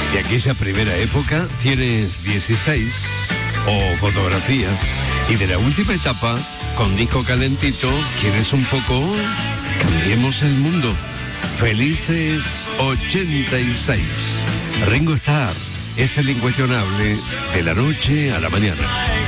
De aquella primera época tienes 16, o fotografía, y de la última etapa, con disco calentito, quieres un poco, cambiemos el mundo. Felices 86. Ringo Starr es el incuestionable de la noche a la mañana.